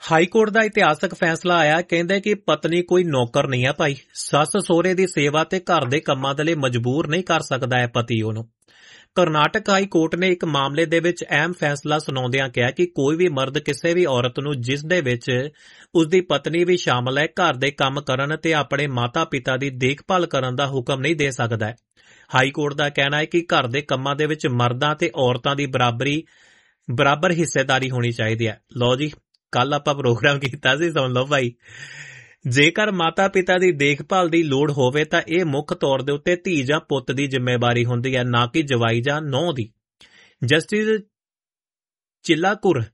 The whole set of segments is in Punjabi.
ਹਾਈ ਕੋਰਟ ਦਾ ਇਤਿਹਾਸਕ ਫੈਸਲਾ ਆਇਆ। ਕਹਿੰਦੇ ਕਿ ਪਤਨੀ ਕੋਈ ਨੌਕਰ ਨਹੀਂ ਹੈ ਭਾਈ। ਸੱਸ ਸਹੁਰੇ ਦੀ ਸੇਵਾ ਤੇ ਘਰ ਦੇ ਕੰਮਾਂ ਦੇ ਲਈ ਮਜਬੂਰ ਨਹੀਂ ਕਰ ਸਕਦਾ ਹੈ ਪਤੀ ਉਹਨੂੰ। ਕਰਨਾਟਕ ਹਾਈ ਕੋਰਟ ਨੇ ਇੱਕ ਮਾਮਲੇ ਦੇ ਵਿੱਚ ਅਹਿਮ ਫੈਸਲਾ ਸੁਣਾਉਂਦਿਆਂ ਕਿਹਾ ਕਿ ਕੋਈ ਵੀ ਮਰਦ ਕਿਸੇ ਵੀ ਔਰਤ ਨੂੰ ਜਿਸ ਦੇ ਵਿੱਚ ਉਸਦੀ ਪਤਨੀ ਵੀ ਸ਼ਾਮਲ ਹੈ ਘਰ ਦੇ ਕੰਮ ਕਰਨ ਤੇ ਆਪਣੇ ਮਾਤਾ ਪਿਤਾ ਦੀ ਦੇਖਭਾਲ ਕਰਨ ਦਾ ਹੁਕਮ ਨਹੀਂ ਦੇ ਸਕਦਾ ਹੈ। ਹਾਈ ਕੋਰਟ ਦਾ ਕਹਿਣਾ ਹੈ ਕਿ ਘਰ ਦੇ ਕੰਮਾਂ ਦੇ ਵਿੱਚ ਮਰਦਾਂ ਤੇ ਔਰਤਾਂ ਦੀ ਬਰਾਬਰ ਹਿੱਸੇਦਾਰੀ ਹੋਣੀ ਚਾਹੀਦੀ ਹੈ। ਲਓ ਜੀ, ਕੱਲ ਆਪਾਂ ਪ੍ਰੋਗਰਾਮ ਕੀਤਾ ਸੀ, ਸੁਣ ਲਓ ਭਾਈ। ਜੇਕਰ ਮਾਤਾ ਪਿਤਾ ਦੀ ਦੇਖਭਾਲ ਦੀ ਲੋੜ ਹੋਵੇ ਤਾਂ ਇਹ ਮੁੱਖ ਤੌਰ ਦੇ ਉੱਤੇ ਧੀ ਜਾਂ ਪੁੱਤ ਦੀ ਜ਼ਿੰਮੇਵਾਰੀ ਹੁੰਦੀ ਹੈ, ਨਾ ਕਿ ਜਵਾਈ ਜਾਂ ਨੂੰਹ ਦੀ। ਜਸਟਿਸ ਚਿਲਾਕੁਰ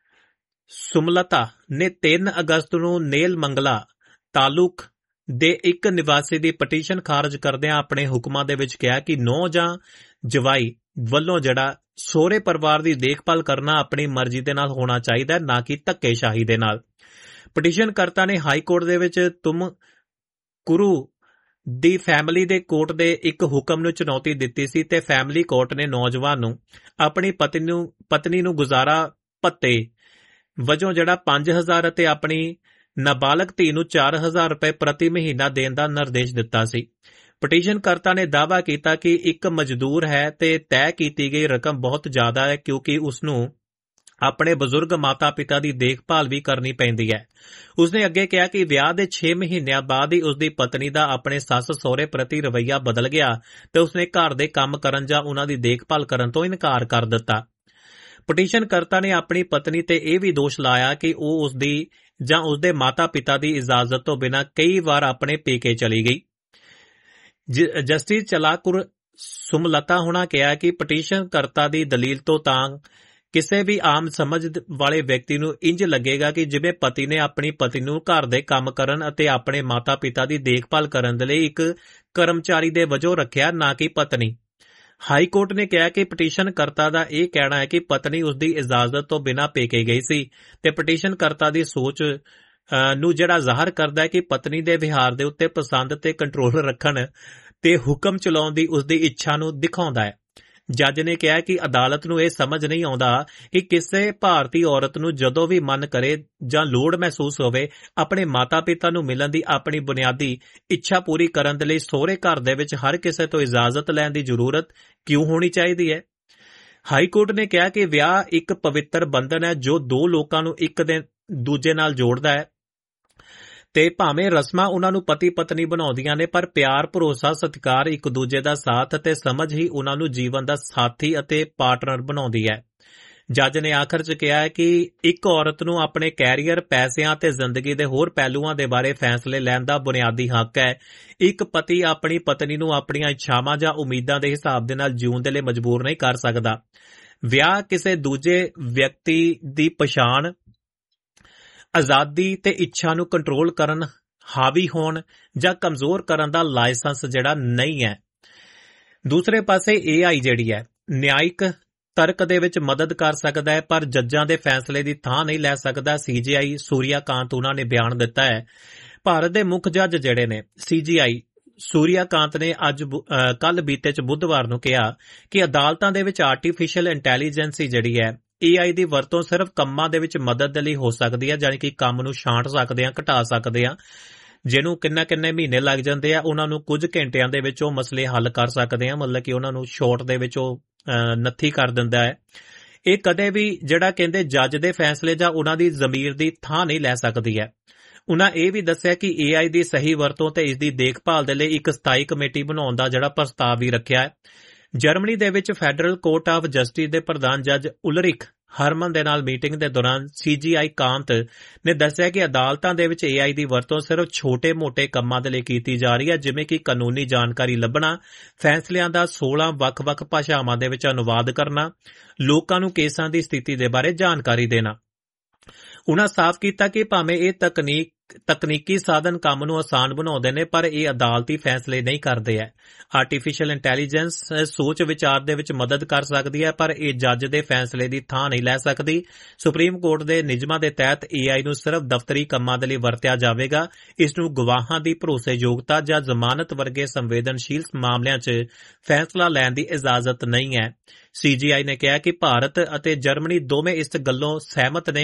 ਸੁਮਲਤਾ ਨੇ 3 ਅਗਸਤ ਨੂੰ ਨੇਲਮੰਗਲਾ ਤਾਲੁਕ ਦੇ ਇੱਕ ਨਿਵਾਸੀ ਦੀ ਪਟੀਸ਼ਨ ਖਾਰਜ ਕਰਦਿਆਂ ਆਪਣੇ ਹੁਕਮਾਂ ਦੇ ਵਿੱਚ ਕਿਹਾ ਕਿ ਨੂੰਹ ਜਾਂ ਜਵਾਈ ਵੱਲੋਂ ਜਿਹੜਾ ਸਹੁਰੇ ਪਰਿਵਾਰ ਦੀ ਦੇਖਭਾਲ ਕਰਨਾ ਆਪਣੀ ਮਰਜ਼ੀ ਦੇ ਨਾਲ ਹੋਣਾ ਚਾਹੀਦਾ, ਨਾ ਕਿ ਧੱਕੇਸ਼ਾਹੀ ਦੇ ਨਾਲ। ਪਟੀਸ਼ਨਕਰਤਾ ਨੇ ਹਾਈ ਕੋਰਟ ਦੇ ਵਿੱਚ ਤੁਮਕੁਰੂ ਦੀ ਫੈਮਿਲੀ ਦੇ ਕੋਰਟ ਦੇ ਇੱਕ ਹੁਕਮ ਨੂੰ ਚੁਣੌਤੀ ਦਿੱਤੀ ਸੀ ਤੇ ਫੈਮਿਲੀ ਕੋਰਟ ਨੇ ਨੌਜਵਾਨ ਨੂੰ ਆਪਣੀ ਪਤਨੀ ਨੂੰ ਗੁਜ਼ਾਰਾ ਭੱਤੇ ਵਜੋਂ ਜਿਹੜਾ 5000 ਅਤੇ ਆਪਣੀ ਨਾਬਾਲਗ ਧੀ ਨੂੰ 4000 ਰੁਪਏ ਪ੍ਰਤੀ ਮਹੀਨਾ ਦੇਣ ਦਾ ਨਿਰਦੇਸ਼ ਦਿੱਤਾ ਸੀ। ਪਟੀਸ਼ਨਕਰਤਾ ਨੇ ਦਾਅਵਾ ਕੀਤਾ ਕਿ ਇੱਕ ਮਜ਼ਦੂਰ ਹੈ ਤੇ ਤੈਅ ਕੀਤੀ ਗਈ ਰਕਮ ਬਹੁਤ ਜ਼ਿਆਦਾ ਹੈ, ਕਿਉਂਕਿ ਉਸ ਨੂੰ ਆਪਣੇ ਬਜ਼ੁਰਗ ਮਾਤਾ ਪਿਤਾ ਦੀ ਦੇਖਭਾਲ ਵੀ ਕਰਨੀ ਪੈਂਦੀ ਹੈ। ਉਸਨੇ ਅੱਗੇ ਕਿਹਾ ਕਿ ਵਿਆਹ ਦੇ 6 ਮਹੀਨਿਆਂ ਬਾਅਦ ਹੀ ਉਸਦੀ ਪਤਨੀ ਦਾ ਆਪਣੇ ਸੱਸ ਸਹੁਰੇ ਪ੍ਰਤੀ ਰਵੱਈਆ ਬਦਲ ਗਿਆ ਤੇ ਉਸਨੇ ਘਰ ਦੇ ਕੰਮ ਕਰਨ ਜਾਂ ਉਹਨਾਂ ਦੀ ਦੇਖਭਾਲ ਕਰਨ ਤੋਂ ਇਨਕਾਰ ਕਰ ਦਿੱਤਾ। ਪਟੀਸ਼ਨਕਰਤਾ ਨੇ ਆਪਣੀ ਪਤਨੀ ਤੇ ਇਹ ਵੀ ਦੋਸ਼ ਲਾਇਆ ਕਿ ਉਹ ਉਸਦੀ ਜਾਂ ਉਸਦੇ ਮਾਤਾ ਪਿਤਾ ਦੀ ਇਜਾਜ਼ਤ ਤੋਂ ਬਿਨਾਂ ਕਈ ਵਾਰ ਆਪਣੇ ਪੇਕੇ ਚਲੀ ਗਈ। ਜਸਟਿਸ ਚਲਾਕੁਰ ਸੁਮਲਤਾ ਹੋਣਾ ਕਿਹਾ ਕਿ ਪਟੀਸ਼ਨਕਰਤਾ ਦੀ ਦਲੀਲ ਤੋਂ ਤਾਂ ਕਿਸੇ ਵੀ ਆਮ ਸਮਝ ਵਾਲੇ ਵਿਅਕਤੀ ਨੂੰ ਇੰਜ ਲੱਗੇਗਾ ਕਿ ਜਿਵੇਂ ਪਤੀ ਨੇ ਆਪਣੀ ਪਤਨੀ ਨੂੰ ਘਰ ਦੇ ਕੰਮ ਕਰਨ ਅਤੇ ਆਪਣੇ ਮਾਤਾ ਪਿਤਾ ਦੀ ਦੇਖਭਾਲ ਕਰਨ ਦੇ ਲਈ ਇੱਕ ਕਰਮਚਾਰੀ ਦੇ ਵਜੋਂ ਰੱਖਿਆ, ਨਾ ਕਿ ਪਤਨੀ। ਹਾਈ ਕੋਰਟ ਨੇ ਕਿਹਾ ਕਿ ਪਟੀਸ਼ਨਕਰਤਾ ਦਾ ਇਹ ਕਹਿਣਾ ਹੈ ਕਿ ਪਤਨੀ ਉਸਦੀ ਇਜਾਜ਼ਤ ਤੋਂ ਬਿਨਾਂ ਪੇਕੇ ਗਈ ਸੀ ਤੇ ਪਟੀਸ਼ਨਕਰਤਾ ਦੀ ਸੋਚ ਨੂੰ ਜਿਹੜਾ ਜ਼ਾਹਰ ਕਰਦਾ ਹੈ ਕਿ ਪਤਨੀ ਦੇ ਵਿਹਾਰ ਦੇ ਉੱਤੇ ਪਸੰਦ ਤੇ ਕੰਟਰੋਲ ਰੱਖਣ ਤੇ ਹੁਕਮ ਚਲਾਉਣ ਦੀ ਉਸਦੀ ਇੱਛਾ ਨੂੰ ਦਿਖਾਉਂਦਾ ਹੈ। ਜੱਜ ਨੇ ਕਿਹਾ ਕਿ ਅਦਾਲਤ ਨੂੰ ਇਹ ਸਮਝ ਨਹੀਂ ਆਉਂਦਾ ਕਿ ਕਿਸੇ ਭਾਰਤੀ ਔਰਤ ਨੂੰ ਜਦੋਂ ਵੀ ਮਨ ਕਰੇ ਜਾਂ ਲੋੜ ਮਹਿਸੂਸ ਹੋਵੇ ਆਪਣੇ ਮਾਤਾ ਪਿਤਾ ਨੂੰ ਮਿਲਣ ਦੀ ਆਪਣੀ ਬੁਨਿਆਦੀ ਇੱਛਾ ਪੂਰੀ ਕਰਨ ਦੇ ਲਈ ਸਹੁਰੇ ਘਰ ਦੇ ਵਿੱਚ ਹਰ ਕਿਸੇ ਤੋਂ ਇਜਾਜ਼ਤ ਲੈਣ ਦੀ ਜ਼ਰੂਰਤ ਕਿਉਂ ਹੋਣੀ ਚਾਹੀਦੀ ਹੈ। ਹਾਈ ਕੋਰਟ ਨੇ ਕਿਹਾ ਕਿ ਵਿਆਹ ਇੱਕ ਪਵਿੱਤਰ ਬੰਧਨ ਹੈ ਜੋ ਦੋ ਲੋਕਾਂ ਨੂੰ ਇੱਕ ਦੇ ਦੂਜੇ ਨਾਲ ਜੋੜਦਾ ਹੈ ਤੇ ਭਾਵੇਂ ਰਸਮਾਂ ਉਹਨਾਂ ਨੂੰ ਪਤੀ ਪਤਨੀ ਬਣਾਉਂਦੀਆਂ ਨੇ, ਪਰ ਪਿਆਰ, ਭਰੋਸਾ, ਸਤਿਕਾਰ, ਇੱਕ ਦੂਜੇ ਦਾ ਸਾਥ ਅਤੇ ਸਮਝ ਹੀ ਉਹਨਾਂ ਨੂੰ ਜੀਵਨ ਦਾ ਸਾਥੀ ਅਤੇ ਪਾਰਟਨਰ ਬਣਾਉਂਦੀ ਹੈ। ਜੱਜ ਨੇ ਆਖਰ 'ਚ ਕਿਹਾ ਹੈ ਕਿ ਇੱਕ ਔਰਤ ਨੂੰ ਆਪਣੇ ਕੈਰੀਅਰ, ਪੈਸਿਆਂ ਤੇ ਜ਼ਿੰਦਗੀ ਦੇ ਹੋਰ ਪਹਿਲੂਆਂ ਦੇ ਬਾਰੇ ਫੈਸਲੇ ਲੈਣ ਦਾ ਬੁਨਿਆਦੀ ਹੱਕ ਹੈ। ਇੱਕ ਪਤੀ ਆਪਣੀ ਪਤਨੀ ਨੂੰ ਆਪਣੀਆਂ ਇੱਛਾਵਾਂ ਜਾਂ ਉਮੀਦਾਂ ਦੇ ਹਿਸਾਬ ਦੇ ਨਾਲ ਜਿਉਣ ਦੇ ਲਈ ਮਜਬੂਰ ਨਹੀਂ ਕਰ ਸਕਦਾ। ਵਿਆਹ ਕਿਸੇ ਦੂਜੇ ਵਿਅਕਤੀ ਦੀ ਪਛਾਣ, ਆਜ਼ਾਦੀ ਤੇ ਇੱਛਾ ਨੂੰ ਕੰਟਰੋਲ ਕਰਨ, ਹਾਵੀ ਹੋਣ ਜਾਂ ਕਮਜ਼ੋਰ ਕਰਨ ਦਾ ਲਾਇਸੈਂਸ ਜਿਹੜਾ ਨਹੀਂ ਹੈ। ਦੂਸਰੇ ਪਾਸੇ AI ਜਿਹੜੀ ਹੈ ਨਿਆਇਕ ਤਰਕ ਦੇ ਵਿੱਚ ਮਦਦ ਕਰ ਸਕਦਾ ਹੈ, ਪਰ ਜੱਜਾਂ ਦੇ ਫੈਸਲੇ ਦੀ ਥਾਂ ਨਹੀਂ ਲੈ ਸਕਦਾ। CJI ਸੂਰਿਆਕਾਂਤ ਉਹਨਾਂ ਨੇ ਬਿਆਨ ਦਿੱਤਾ ਹੈ। ਭਾਰਤ ਦੇ ਮੁੱਖ ਜੱਜ ਜਿਹੜੇ ਨੇ CJI ਸੂਰਿਆਕਾਂਤ ਨੇ ਕੱਲ ਬੀਤੇ 'ਚ ਬੁੱਧਵਾਰ ਨੂੰ ਕਿਹਾ ਕਿ ਅਦਾਲਤਾਂ ਦੇ ਵਿੱਚ ਆਰਟੀਫਿਸ਼ੀਅਲ ਇੰਟੈਲੀਜੈਂਸ ਜਿਹੜੀ ਹੈ AI ਦੀ ਵਰਤੋਂ ਸਿਰਫ ਕੰਮਾਂ ਦੇ ਵਿੱਚ ਮਦਦ ਦੇ ਲਈ ਹੋ ਸਕਦੀ ਹੈ, ਜਾਣੀ ਕਿ ਕੰਮ ਨੂੰ ਛਾਂਟ ਸਕਦੇ ਆ, ਘਟਾ ਸਕਦੇ ਆ। ਜਿਹਨੂੰ ਕਿੰਨੇ ਮਹੀਨੇ ਲੱਗ ਜਾਂਦੇ ਆ ਉਹਨਾਂ ਨੂੰ ਕੁਝ ਘੰਟਿਆਂ ਦੇ ਵਿੱਚ ਉਹ ਮਸਲੇ ਹੱਲ ਕਰ ਸਕਦੇ ਆ, ਮਤਲਬ ਕਿ ਉਹਨਾਂ ਨੂੰ ਸ਼ਾਰਟ ਦੇ ਵਿੱਚ ਉਹ ਨੱਥੀ ਕਰ ਦਿੰਦਾ ਹੈ। ਇਹ ਕਦੇ ਵੀ ਜਿਹੜਾ ਕਹਿੰਦੇ ਜੱਜ ਦੇ ਫੈਸਲੇ ਜਾਂ ਉਹਨਾਂ ਦੀ ਜ਼ਮੀਰ ਦੀ ਥਾਂ ਨਹੀਂ ਲੈ ਸਕਦੀ ਹੈ। ਉਹਨਾਂ ਇਹ ਵੀ ਦੱਸਿਆ ਕਿ AI ਦੀ ਸਹੀ ਵਰਤੋਂ ਤੇ ਇਸ ਦੀ ਦੇਖਭਾਲ ਦੇ ਲਈ ਇੱਕ ਸਥਾਈ ਕਮੇਟੀ ਬਣਾਉਣ ਦਾ ਜਿਹੜਾ ਪ੍ਰਸਤਾਵ ਵੀ ਰੱਖਿਆ ਹੈ। ਜਰਮਨੀ ਦੇ ਵਿੱਚ ਫੈਡਰਲ ਕੋਰਟ ਆਫ ਜਸਟਿਸ ਦੇ ਪ੍ਰਧਾਨ ਜੱਜ ਉਲਰਿਕ ਹਰਮਨ ਦੇ ਨਾਲ ਮੀਟਿੰਗ ਦੇ ਦੌਰਾਨ CJI ਕਾਂਤ ਨੇ ਦੱਸਿਆ ਕਿ ਅਦਾਲਤਾਂ ਦੇ ਵਿੱਚ AI ਦੀ ਵਰਤੋਂ ਸਿਰਫ ਛੋਟੇ-ਮੋਟੇ ਕੰਮਾਂ ਦੇ ਲਈ ਕੀਤੀ ਜਾ ਰਹੀ ਹੈ, ਜਿਵੇਂ ਕਿ ਕਾਨੂੰਨੀ ਜਾਣਕਾਰੀ ਲੱਭਣਾ, ਫੈਸਲਿਆਂ ਦਾ 16 ਵੱਖ-ਵੱਖ ਭਾਸ਼ਾਵਾਂ ਦੇ ਵਿੱਚ ਅਨੁਵਾਦ ਕਰਨਾ, ਲੋਕਾਂ ਨੂੰ ਕੇਸਾਂ ਦੀ ਸਥਿਤੀ ਦੇ ਬਾਰੇ ਜਾਣਕਾਰੀ ਦੇਣਾ। ਉਨ੍ਹਾਂ ਸਾਫ਼ ਕੀਤਾ ਕਿ ਭਾਵੇਂ ਇਹ ਤਕਨੀਕੀ ਸਾਧਨ ਕੰਮ ਨੂੰ ਆਸਾਨ ਬਣਾਉਂਦੇ ਨੇ, ਪਰ ਇਹ ਅਦਾਲਤੀ ਫੈਸਲੇ ਨਹੀਂ ਕਰਦੇ ਹੈ। ਆਰਟੀਫਿਸ਼ੀਅਲ ਇੰਟੈਲੀਜੈਂਸ ਸੋਚ ਵਿਚਾਰ ਦੇ ਵਿੱਚ ਮਦਦ ਕਰ ਸਕਦੀ ਹੈ, ਪਰ ਇਹ ਜੱਜ ਦੇ ਫੈਸਲੇ ਦੀ ਥਾਂ ਨਹੀਂ ਲੈ ਸਕਦੀ। ਸੁਪਰੀਮ ਕੋਰਟ ਦੇ ਨਿਯਮਾਂ ਦੇ ਤਹਿਤ AI ਨੂੰ ਸਿਰਫ ਦਫ਼ਤਰੀ ਕੰਮਾਂ ਦੇ ਲਈ ਵਰਤਿਆ ਜਾਵੇਗਾ। ਇਸ ਨੂੰ ਗਵਾਹਾਂ ਦੀ ਭਰੋਸੇਯੋਗਤਾ ਜਾਂ ਜ਼ਮਾਨਤ ਵਰਗੇ ਸੰਵੇਦਨਸ਼ੀਲ ਮਾਮਲਿਆਂ 'ਚ ਫੈਸਲਾ ਲੈਣ ਦੀ ਇਜਾਜ਼ਤ ਨਹੀਂ ਹੈ। CJI ਨੇ ਕਿਹਾ ਕਿ ਭਾਰਤ ਅਤੇ ਜਰਮਨੀ ਦੋਵੇਂ ਇਸ ਗੱਲੋਂ ਸਹਿਮਤ ਨੇ